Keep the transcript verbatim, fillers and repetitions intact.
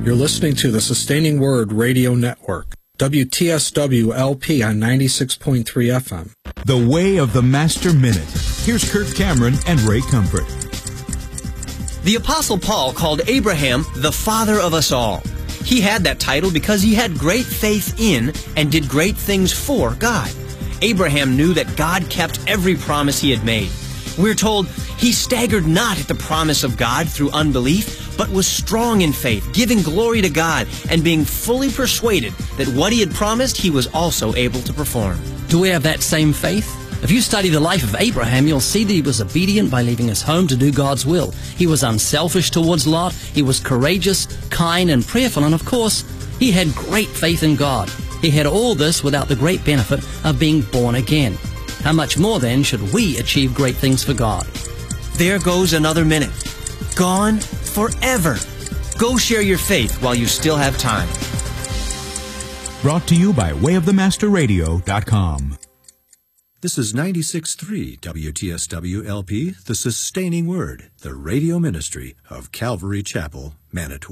You're listening to the Sustaining Word Radio Network, W T S W L P on ninety-six point three F M. The Way of the Master Minute. Here's Kirk Cameron and Ray Comfort. The Apostle Paul called Abraham the father of us all. He had that title because he had great faith in and did great things for God. Abraham knew that God kept every promise he had made. We're told he staggered not at the promise of God through unbelief, but was strong in faith, giving glory to God and being fully persuaded that what he had promised he was also able to perform. Do we have that same faith? If you study the life of Abraham, you'll see that he was obedient by leaving his home to do God's will. He was unselfish towards Lot. He was courageous, kind, and prayerful. And of course, he had great faith in God. He had all this without the great benefit of being born again. How much more then should we achieve great things for God? There goes another minute. Gone forever. Go share your faith while you still have time. Brought to you by way of the master radio dot com. This is ninety-six point three W T S W L P, the Sustaining Word, the radio ministry of Calvary Chapel, Manitowoc.